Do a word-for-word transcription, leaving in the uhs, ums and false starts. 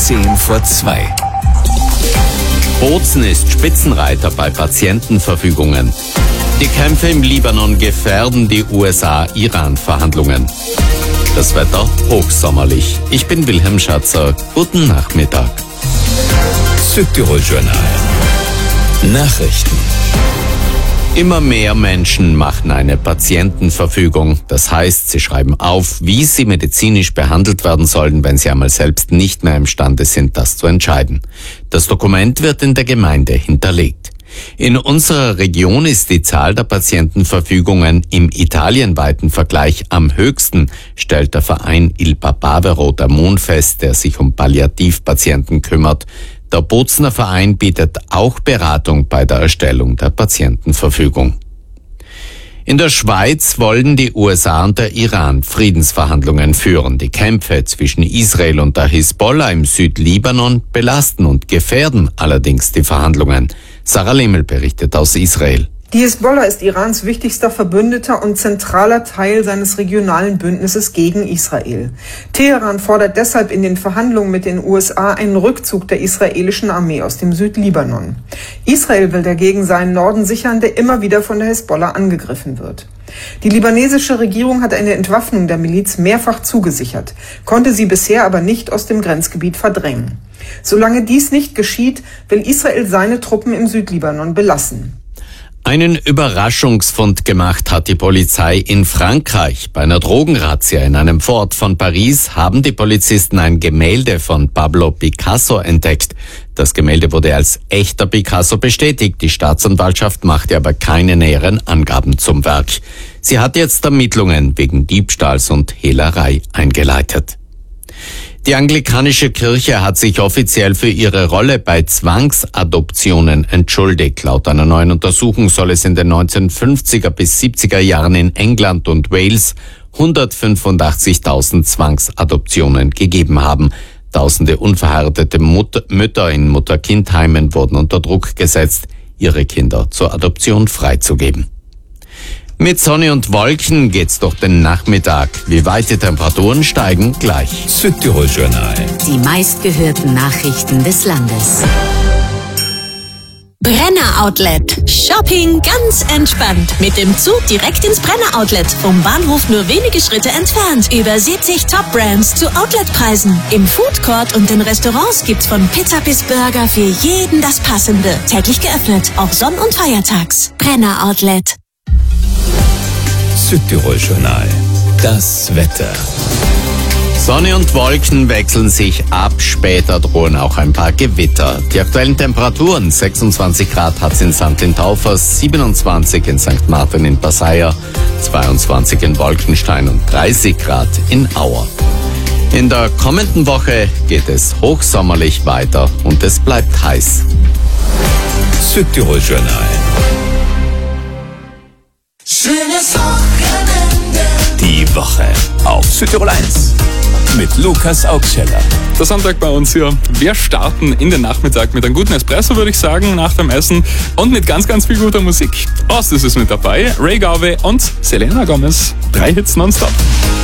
zehn vor zwei. Bozen ist Spitzenreiter bei Patientenverfügungen. Die Kämpfe im Libanon gefährden die U S A-Iran-Verhandlungen. Das Wetter hochsommerlich. Ich bin Wilhelm Schatzer. Guten Nachmittag. Südtirol-Journal. Nachrichten. Immer mehr Menschen machen eine Patientenverfügung. Das heißt, sie schreiben auf, wie sie medizinisch behandelt werden sollen, wenn sie einmal selbst nicht mehr imstande sind, das zu entscheiden. Das Dokument wird in der Gemeinde hinterlegt. In unserer Region ist die Zahl der Patientenverfügungen im italienweiten Vergleich am höchsten, stellt der Verein Il Papavero der Mond fest, der sich um Palliativpatienten kümmert. Der Bozener Verein bietet auch Beratung bei der Erstellung der Patientenverfügung. In der Schweiz wollen die U S A und der Iran Friedensverhandlungen führen. Die Kämpfe zwischen Israel und der Hisbollah im Südlibanon belasten und gefährden allerdings die Verhandlungen. Sarah Lemmel berichtet aus Israel. Die Hisbollah ist Irans wichtigster Verbündeter und zentraler Teil seines regionalen Bündnisses gegen Israel. Teheran fordert deshalb in den Verhandlungen mit den U S A einen Rückzug der israelischen Armee aus dem Südlibanon. Israel will dagegen seinen Norden sichern, der immer wieder von der Hisbollah angegriffen wird. Die libanesische Regierung hat eine Entwaffnung der Miliz mehrfach zugesichert, konnte sie bisher aber nicht aus dem Grenzgebiet verdrängen. Solange dies nicht geschieht, will Israel seine Truppen im Südlibanon belassen. Einen Überraschungsfund gemacht hat die Polizei in Frankreich. Bei einer Drogenrazzia in einem Vorort von Paris haben die Polizisten ein Gemälde von Pablo Picasso entdeckt. Das Gemälde wurde als echter Picasso bestätigt. Die Staatsanwaltschaft machte aber keine näheren Angaben zum Werk. Sie hat jetzt Ermittlungen wegen Diebstahls und Hehlerei eingeleitet. Die anglikanische Kirche hat sich offiziell für ihre Rolle bei Zwangsadoptionen entschuldigt. Laut einer neuen Untersuchung soll es in den neunzehnhundertfünfziger bis siebziger Jahren in England und Wales hundertfünfundachtzigtausend Zwangsadoptionen gegeben haben. Tausende unverheiratete Mut- Mütter in Mutter-Kind-Heimen wurden unter Druck gesetzt, ihre Kinder zur Adoption freizugeben. Mit Sonne und Wolken geht's durch den Nachmittag. Wie weit die Temperaturen steigen, gleich. Südtirol-Journal. Die meistgehörten Nachrichten des Landes. Brenner Outlet. Shopping ganz entspannt. Mit dem Zug direkt ins Brenner Outlet. Vom Bahnhof nur wenige Schritte entfernt. Über siebzig Top-Brands zu Outletpreisen. Im Foodcourt und den Restaurants gibt's von Pizza bis Burger für jeden das Passende. Täglich geöffnet, auch Sonn- und Feiertags. Brenner Outlet. Südtirol-Journal. Das Wetter. Sonne und Wolken wechseln sich ab, später drohen auch ein paar Gewitter. Die aktuellen Temperaturen: sechsundzwanzig Grad hat's in Sankt Taufers, siebenundzwanzig in Sankt Martin in Passeier, zweiundzwanzig in Wolkenstein und dreißig Grad in Auer. In der kommenden Woche geht es hochsommerlich weiter und es bleibt heiß. Südtirol-Journal. Schönes Wochenende. Die Woche auf Südtirol eins mit Lukas Augsteller. Der Sonntag bei uns hier. Wir starten in den Nachmittag mit einem guten Espresso, würde ich sagen, nach dem Essen und mit ganz, ganz viel guter Musik. Ost ist es mit dabei, Ray Garvey und Selena Gomez. Drei Hits nonstop.